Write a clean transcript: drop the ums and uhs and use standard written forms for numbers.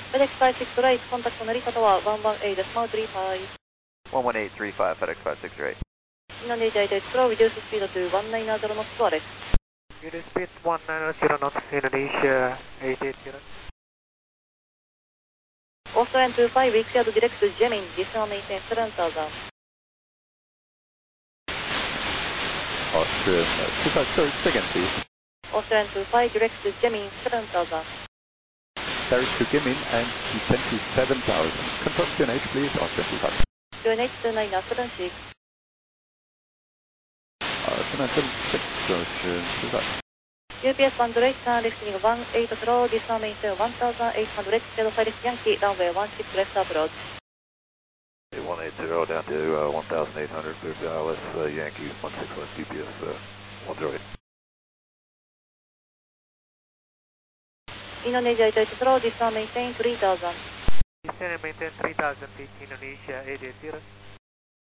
FedEx 560 right, contact 成り方は118.35. 11835, FedEx 560. Inonate 88 Pro, reduce speed to 190 knots to Alex. Reduce speed 190 knots, Indonesia 880. Australian 25, weak cleared direct to Jemin, descend maintain 7000. Austrian 25, sorry, second please. Australian 25, direct to Jemin 7000. Direct to Gimin and descend to 7000. Confirm QNH please, Austrian 25. QNH 2976. 2976就是25。 UPS 108, lifting 18 slow, descend maintain 1800, schedule 5 Yankee, runway 16 left approach. 180 down to 1800, clear to ILS Yankee 16 West GPS 108. Indonesia 88 slow, descend maintain 3000. Descend and maintain 3000 feet, Indonesia 880.